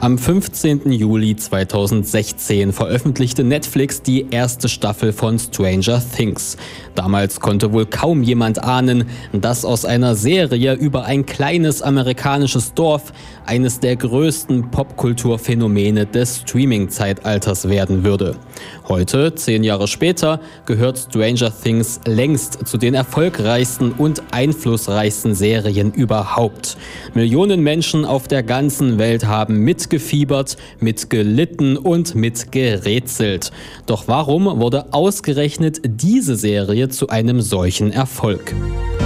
Am 15. Juli 2016 veröffentlichte Netflix die erste Staffel von Stranger Things. Damals konnte wohl kaum jemand ahnen, dass aus einer Serie über ein kleines amerikanisches Dorf eines der größten Popkulturphänomene des Streaming-Zeitalters werden würde. Heute, 10 Jahre später, gehört Stranger Things längst zu den erfolgreichsten und einflussreichsten Serien überhaupt. Millionen Menschen auf der ganzen Welt haben mitgefiebert, mitgelitten und mitgerätselt. Doch warum wurde ausgerechnet diese Serie zu einem solchen Erfolg?